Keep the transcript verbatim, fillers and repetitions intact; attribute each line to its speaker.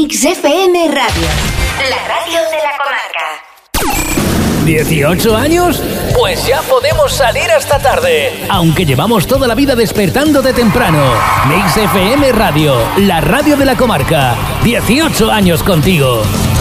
Speaker 1: Mix F M Radio, la radio de la comarca.
Speaker 2: ¿dieciocho años? Pues ya podemos salir hasta tarde, aunque llevamos toda la vida despertando de temprano. Mix F M Radio, la radio de la comarca. dieciocho años contigo.